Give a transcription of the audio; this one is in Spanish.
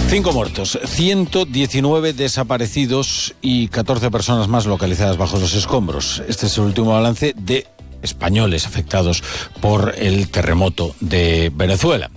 5 muertos, 119 desaparecidos y 14 personas más localizadas bajo los escombros. Este es el último balance de españoles afectados por el terremoto de Venezuela.